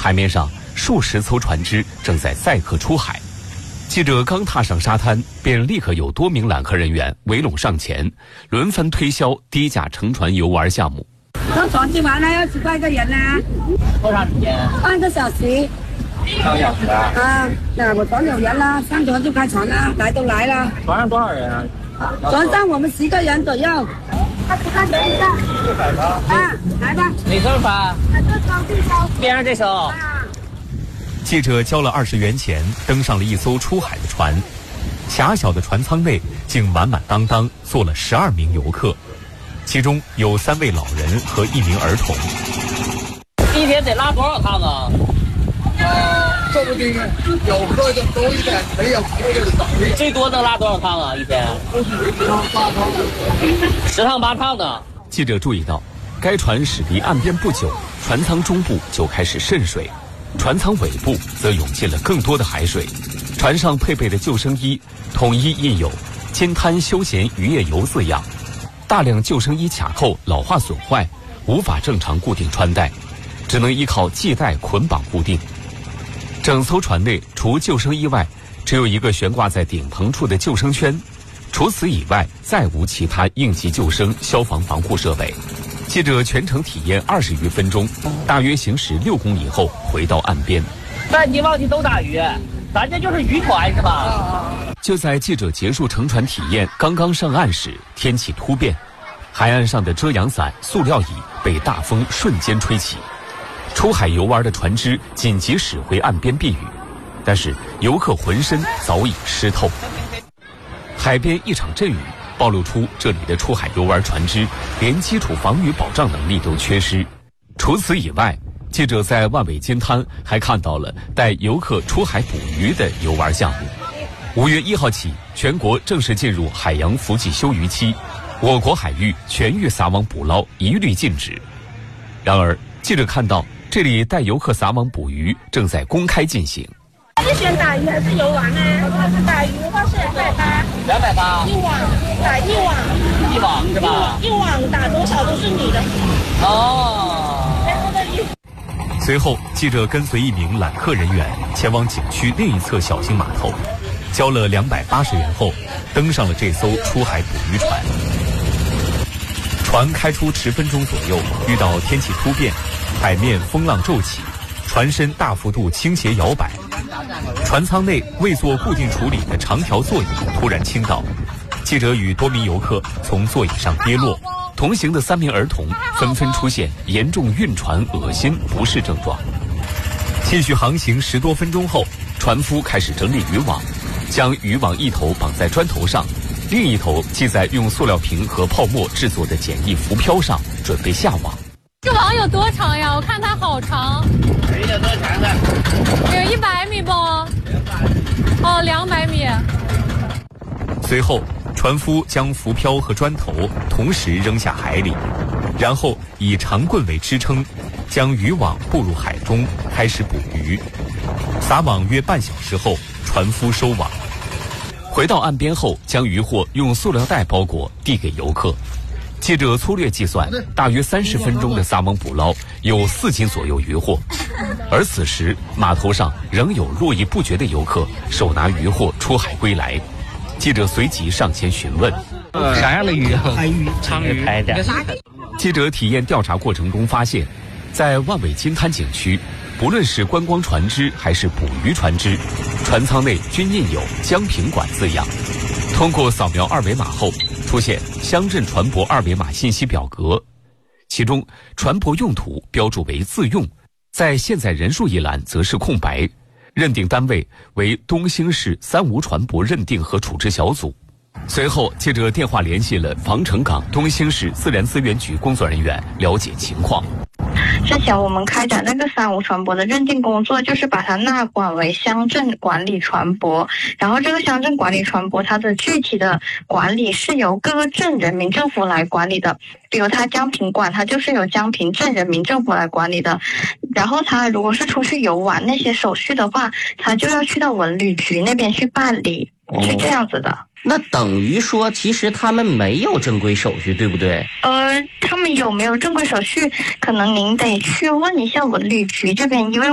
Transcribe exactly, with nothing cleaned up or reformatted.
海面上数十艘船只正在载客出海。记者刚踏上沙滩，便立刻有多名揽客人员围拢上前，轮番推销低价乘船游玩项目。 坐船去玩呢，要几块一个人呢？ 多长时间？ 半个小时。 半个小时啊？ 啊，那我船有人了，上船就开船了，来都来了。 船上多少人啊？ 船上我们十个人左右。二十块钱一个。啊，来吧。 哪艘船？ 这艘这艘。 边上这艘。啊。 记者交了二十元钱，登上了一艘出海的船。狭小的船舱内竟满满当当坐了十二名游客，其中有三位老人和一名儿童。 一天得拉多少趟啊？ 呃，说不定有客就多一点，没有客就少一点。 最多能拉多少趟啊？一天？ 十趟八趟。 十趟八趟呢。 记者注意到，该船驶离岸边不久，船舱中部就开始渗水。船舱尾部则涌进了更多的海水，船上配备的救生衣统一印有“金滩休闲渔业游”字样，大量救生衣卡扣老化损坏，无法正常固定穿戴，只能依靠系带捆绑固定。整艘船内除救生衣外，只有一个悬挂在顶棚处的救生圈，除此以外再无其他应急救生、消防防护设备。记者全程体验二十余分钟，大约行驶六公里后回到岸边。 淡季旺季都打鱼，咱这就是渔船是吧？ 就在记者结束乘船体验刚刚上岸时，天气突变，海岸上的遮阳伞、塑料椅被大风瞬间吹起，出海游玩的船只紧急驶回岸边避雨，但是游客浑身早已湿透。海边一场阵雨暴露出这里的出海游玩船只连基础防雨保障能力都缺失。除此以外，记者在万尾金滩还看到了带游客出海捕鱼的游玩项目。五月一号起，全国正式进入海洋伏季休渔期，我国海域全域撒网捕捞一律禁止。然而，记者看到这里带游客撒网捕鱼正在公开进行。 是选打鱼还是游玩呢？打鱼的话是两百八， 两百八一网打一网， 一网是吧？ 一网打多少都是你的。 哦。 随后，记者跟随一名揽客人员前往景区另一侧小型码头，交了两百八十元后，登上了这艘出海捕鱼船。船开出十分钟左右，遇到天气突变，海面风浪骤起，船身大幅度倾斜摇摆。船舱内未做固定处理的长条座椅突然倾倒，记者与多名游客从座椅上跌落，同行的三名儿童纷纷出现严重晕船、恶心、不适症状。继续航行十多分钟后，船夫开始整理渔网，将渔网一头绑在砖头上，另一头系在用塑料瓶和泡沫制作的简易浮漂上，准备下网。 这网有多长呀？我看它好长。 有多长的？ 有一百米不？哦，两百米。 随后，船夫将浮漂和砖头同时扔下海里，然后以长棍为支撑，将渔网步入海中，开始捕鱼。撒网约半小时后，船夫收网。回到岸边后，将渔获用塑料袋包裹，递给游客。记者粗略计算，大约三十分钟的撒网捕捞有四斤左右渔获，而此时码头上仍有络绎不绝的游客手拿渔获出海归来。记者随即上前询问：“ 呃、啥样的鱼？ 海鱼、 长鱼、海的。” 记者体验调查过程中发现，在万尾金滩景区，不论是观光船只还是捕鱼船只，船舱内均印有“江平馆”字样。通过扫描二维码后，出现乡镇船舶二维码信息表格，其中船舶用途标注为自用，在现在人数一栏则是空白，认定单位为东兴市三无船舶认定和处置小组。随后，记者电话联系了防城港东兴市自然资源局工作人员了解情况。 之前我们开展那个三无船舶的认定工作，就是把它纳管为乡镇管理船舶，然后这个乡镇管理船舶它的具体的管理是由各个镇人民政府来管理的，比如它江平馆，它就是由江平镇人民政府来管理的，然后它如果是出去游玩那些手续的话，它就要去到文旅局那边去办理，是这样子的。 那等于说，其实他们没有正规手续，对不对？ 呃，他们有没有正规手续，可能您得去问一下文旅局这边，因为